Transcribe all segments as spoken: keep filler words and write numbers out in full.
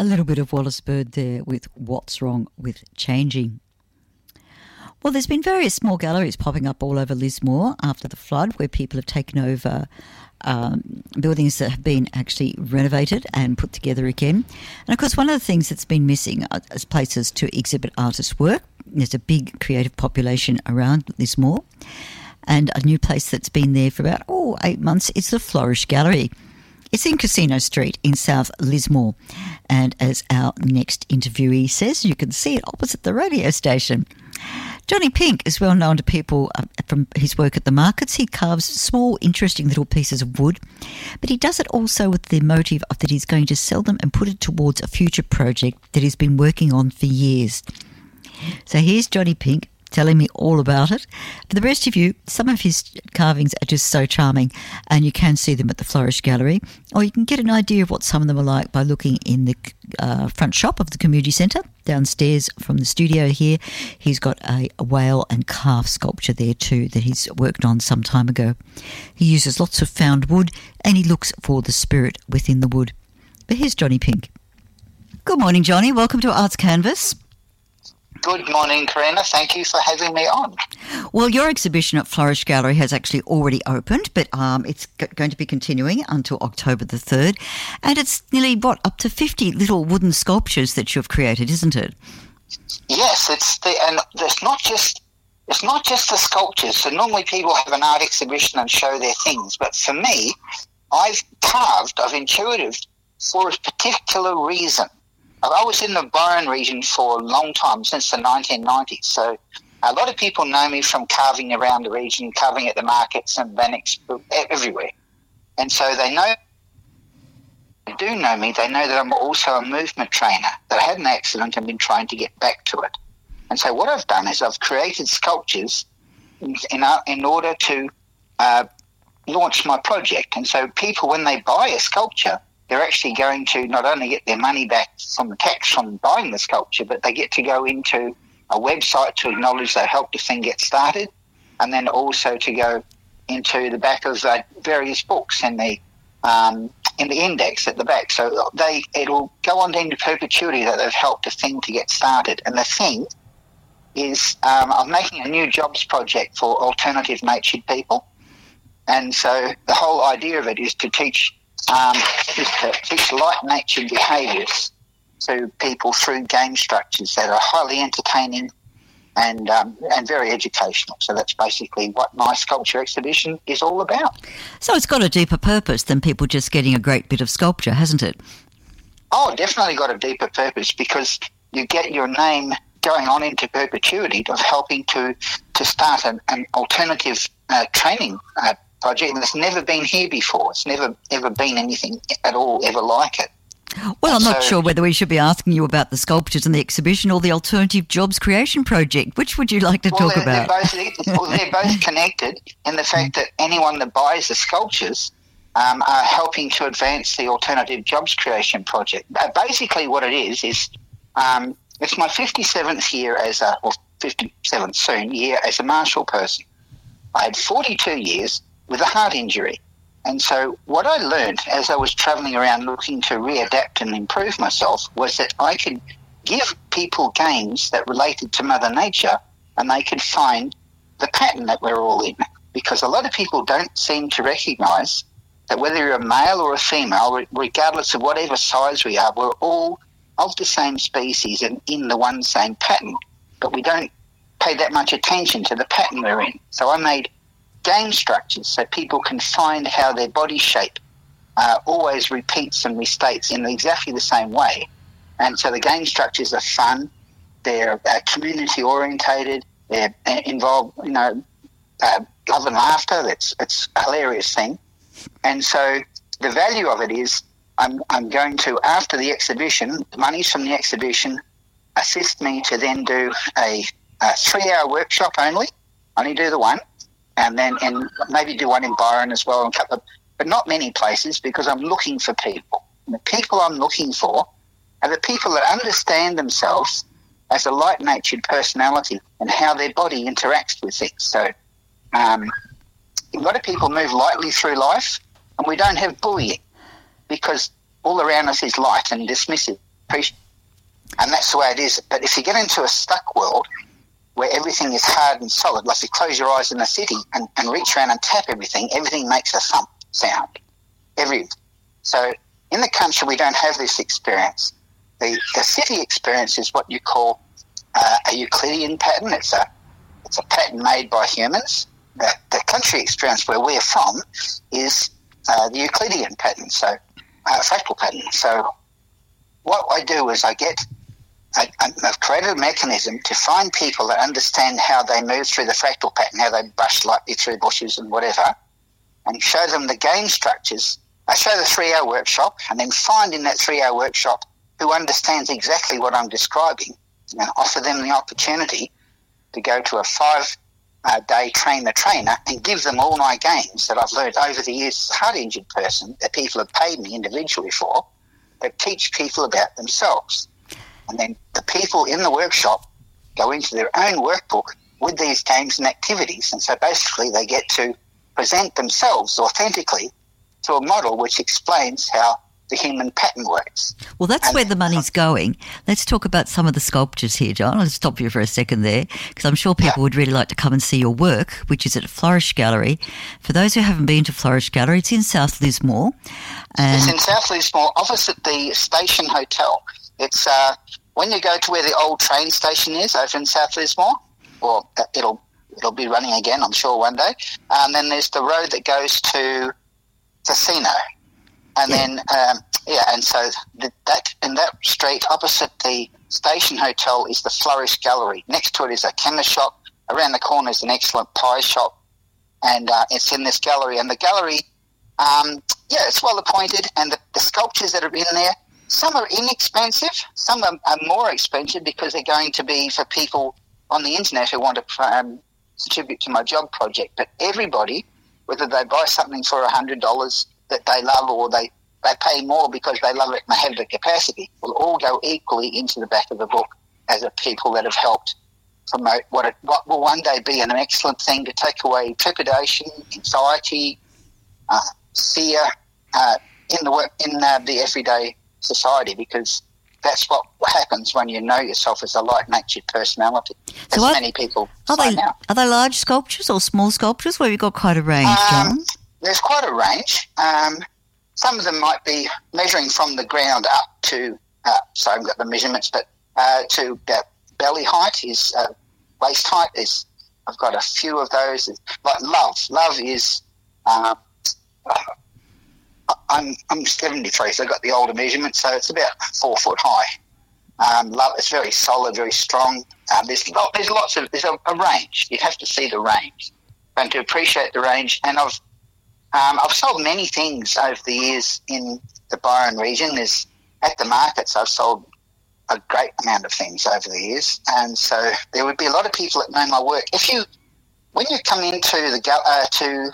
A little bit of Wallace Bird there with What's Wrong with Changing. Well, there's been various small galleries popping up all over Lismore after the flood where people have taken over um, buildings that have been actually renovated and put together again. And, of course, one of the things that's been missing is places to exhibit artists' work. There's a big creative population around Lismore. And a new place that's been there for about, oh, eight months is the Flourish Gallery. It's in Casino Street in South Lismore. And as our next interviewee says, you can see it opposite the radio station. Johnny Pink is well known to people uh, from his work at the markets. He carves small, interesting little pieces of wood, but he does it also with the motive of that he's going to sell them and put it towards a future project that he's been working on for years. So here's Johnny Pink telling me all about it. For the rest of you, some of his carvings are just so charming, and you can see them at the Flourish Gallery, or you can get an idea of what some of them are like by looking in the uh, front shop of the community centre. Downstairs from the studio here, he's got a, a whale and calf sculpture there too that he's worked on some time ago. He uses lots of found wood, and he looks for the spirit within the wood. But here's Johnny Pink. Good morning, Johnny. Welcome to Arts Canvas. Good morning, Karina. Thank you for having me on. Well, your exhibition at Flourish Gallery has actually already opened, but um, it's g- going to be continuing until October the third. And it's nearly, what, up to fifty little wooden sculptures that you've created, isn't it? Yes, it's the, and it's not just it's not just the sculptures. So normally people have an art exhibition and show their things, but for me, I've carved, I've intuitive for a particular reason. I was in the Byron region for a long time, since the nineteen nineties. So a lot of people know me from carving around the region, carving at the markets and Vanix, everywhere. And so they know, they do know me. They know that I'm also a movement trainer, that I had an accident and been trying to get back to it. And so what I've done is I've created sculptures in, in, in order to uh, launch my project. And so people, when they buy a sculpture, they're actually going to not only get their money back from the tax from buying the sculpture, but they get to go into a website to acknowledge they helped the thing get started, and then also to go into the back of uh, various books in the um, in the index at the back. So they it'll go on into perpetuity that they've helped the thing to get started. And the thing is, um, I'm making a new jobs project for alternative natured people, and so the whole idea of it is to teach. Um, is to teach light-natured behaviours to people through game structures that are highly entertaining and um, and very educational. So that's basically what my sculpture exhibition is all about. So it's got a deeper purpose than people just getting a great bit of sculpture, hasn't it? Oh, definitely got a deeper purpose, because you get your name going on into perpetuity of helping to, to start an, an alternative uh, training uh project that's never been here before. It's never ever been anything at all ever like it. Well, I'm so, not sure whether we should be asking you about the sculptures in the exhibition or the Alternative Jobs Creation Project. Which would you like to well, talk they're, about? They're both, well, they're both connected in the fact that anyone that buys the sculptures um, are helping to advance the Alternative Jobs Creation Project. Uh, basically what it is, is um, it's my fifty-seventh year as a, or fifty-seventh soon year as a martial person. I had forty-two years with a heart injury. And so what I learned as I was travelling around looking to readapt and improve myself was that I could give people games that related to Mother Nature, and they could find the pattern that we're all in. Because a lot of people don't seem to recognise that whether you're a male or a female, regardless of whatever size we are, we're all of the same species and in the one same pattern. But we don't pay that much attention to the pattern we're in. So I made game structures so people can find how their body shape uh, always repeats and restates in exactly the same way. And so the game structures are fun, they're uh, community orientated, they're uh, involved, you know, uh, love and laughter. That's it's a hilarious thing. And so the value of it is I'm I'm going to, after the exhibition, the monies from the exhibition assist me to then do a, a three-hour workshop only. Only do the one. And then and maybe do one in Byron as well, and couple of, but not many places, because I'm looking for people. And the people I'm looking for are the people that understand themselves as a light-natured personality and how their body interacts with things. So um, a lot of people move lightly through life, and we don't have bullying because all around us is light and dismissive. appreciate. And that's the way it is. But if you get into a stuck world where everything is hard and solid, like you close your eyes in the city and, and reach around and tap everything, everything makes a thump sound. Every So in the country, we don't have this experience. The, the city experience is what you call uh, a Euclidean pattern. It's a, it's a pattern made by humans. The, the country experience where we're from is uh, the Euclidean pattern, so uh, fractal pattern. So what I do is I get I, I've created a mechanism to find people that understand how they move through the fractal pattern, how they brush lightly through bushes and whatever, and show them the game structures. I show the three-hour workshop and then find in that three-hour workshop who understands exactly what I'm describing and offer them the opportunity to go to a five-day train the trainer and give them all my games that I've learned over the years as a heart-injured person that people have paid me individually for, that teach people about themselves. And then the people in the workshop go into their own workbook with these games and activities. And so basically they get to present themselves authentically to a model which explains how the human pattern works. Well, that's and where the money's going. Let's talk about some of the sculptures here, John. I'll stop you for a second there because I'm sure people yeah. would really like to come and see your work, which is at Flourish Gallery. For those who haven't been to Flourish Gallery, it's in South Lismore. And it's in South Lismore, opposite the Station Hotel. It's uh, when you go to where the old train station is over in South Lismore, or it'll it'll be running again, I'm sure, one day. And then there's the road that goes to Casino. And yeah. then, um, yeah, and so the, that in that street opposite the Station Hotel is the Flourish Gallery. Next to it is a chemist shop. Around the corner is an excellent pie shop. And uh, it's in this gallery. And the gallery, um, yeah, it's well appointed. And the, the sculptures that are in there, some are inexpensive, some are, are more expensive because they're going to be for people on the internet who want to um, contribute to my job project. But everybody, whether they buy something for one hundred dollars that they love or they, they pay more because they love it and they have the capacity, will all go equally into the back of the book as a people that have helped promote what it, what will one day be an excellent thing to take away trepidation, anxiety, uh, fear uh, in the work, in uh, the everyday society, because that's what happens when you know yourself as a light-natured personality, as so are, many people are say they, now. Are they large sculptures or small sculptures? Well, you've got quite a range, um, John. There's quite a range. Um, some of them might be measuring from the ground up to, uh, so I haven't got the measurements, but uh, to about belly height is, uh, waist height is, I've got a few of those. Like love. Love is, uh, I'm I'm seventy-three, so I've got the older measurement, so it's about four foot high. Um, love, it's very solid, very strong. Um, there's, lot, there's lots of, there's a, a range. You'd have to see the range and to appreciate the range. And I've Um, I've sold many things over the years in the Byron region. There's, at the markets, I've sold a great amount of things over the years, and so there would be a lot of people that know my work. If you, when you come into the uh, to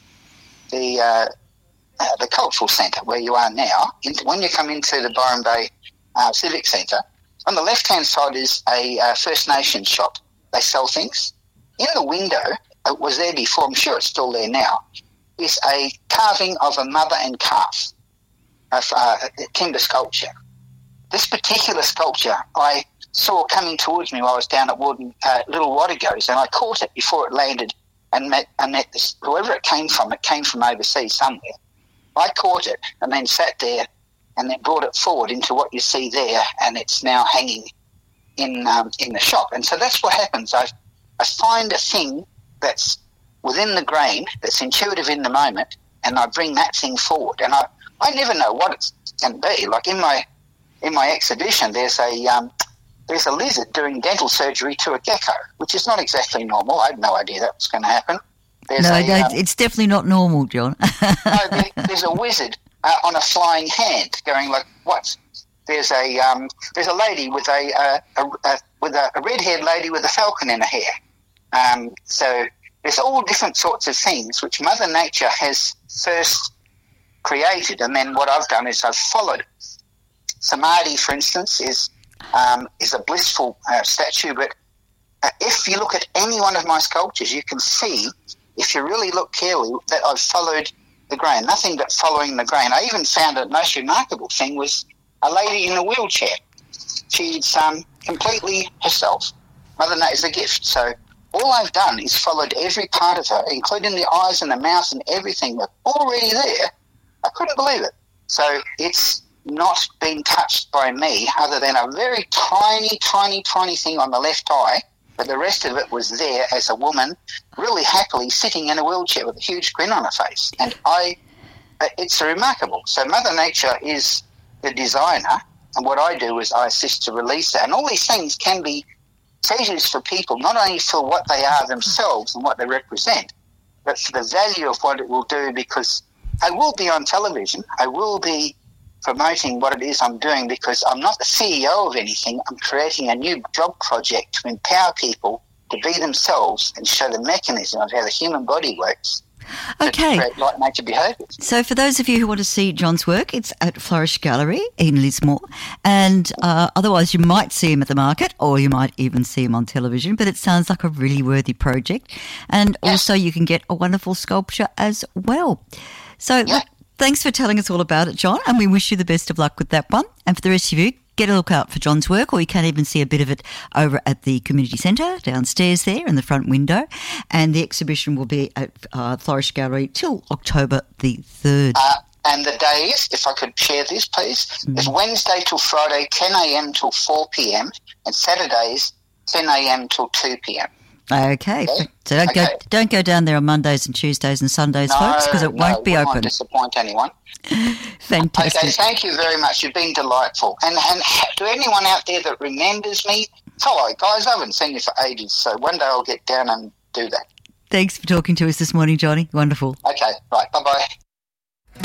the uh, uh, the cultural centre where you are now, into, when you come into the Byron Bay uh, Civic Centre, on the left hand side is a uh, First Nations shop. They sell things. In the window, it was there before. I'm sure it's still there now. Is a carving of a mother and calf, of uh, timber sculpture. This particular sculpture I saw coming towards me while I was down at Warden, uh, Little Watergoes, and I caught it before it landed and met, and met this, whoever it came from. It came from overseas somewhere. I caught it and then sat there and then brought it forward into what you see there, and it's now hanging in um, in the shop. And so that's what happens. I, I find a thing that's within the grain, that's intuitive in the moment, and I bring that thing forward. And I, I never know what it's going to be. Like in my in my exhibition, there's a um, there's a lizard doing dental surgery to a gecko, which is not exactly normal. I had no idea that was going to happen. There's no, a, no um, it's definitely not normal, John. no, there, there's a wizard uh, on a flying hand going like, what? There's a um, there's a lady with a, uh, a, a with a, a red-haired lady with a falcon in her hair. Um, so there's all different sorts of things which Mother Nature has first created, and then what I've done is I've followed. Samadhi, for instance, is um, is a blissful uh, statue, but uh, if you look at any one of my sculptures, you can see, if you really look carefully, that I've followed the grain, nothing but following the grain. I even found a most remarkable thing was a lady in a wheelchair. She's um, completely herself. Mother Nature's a gift. So all I've done is followed every part of her, including the eyes and the mouth and everything that's already there. I couldn't believe it. So it's not been touched by me other than a very tiny, tiny, tiny thing on the left eye, but the rest of it was there as a woman really happily sitting in a wheelchair with a huge grin on her face. And I, it's remarkable. So Mother Nature is the designer, and what I do is I assist to release that. And all these things can be treasures for people, not only for what they are themselves and what they represent, but for the value of what it will do, because I will be on television. I will be promoting what it is I'm doing, because I'm not the C E O of anything. I'm creating a new job project to empower people to be themselves and show the mechanism of how the human body works. Okay. To create like nature behaviours. So for those of you who want to see John's work, it's at Flourish Gallery in Lismore, and uh, otherwise you might see him at the market, or you might even see him on television, but it sounds like a really worthy project. And Yes. also you can get a wonderful sculpture as well. So Yeah. look, thanks for telling us all about it, John, and we wish you the best of luck with that one. And for the rest of you, get a look out for John's work, or you can even see a bit of it over at the community centre downstairs there in the front window. And the exhibition will be at uh, Flourish Gallery till October the third. Uh, and the days, if I could share this, please, Mm-hmm. is Wednesday till Friday, ten a.m. till four p.m, and Saturdays, ten a.m. till two p.m. Okay. Okay. So don't Okay. go don't go down there on Mondays and Tuesdays and Sundays, folks, because it won't no, be we open. won't disappoint anyone. Fantastic. Okay, thank you very much. You've been delightful. And, and to anyone out there that remembers me, hello, guys. I haven't seen you for ages, so one day I'll get down and do that. Thanks for talking to us this morning, Johnny. Wonderful. Okay, right. Bye-bye.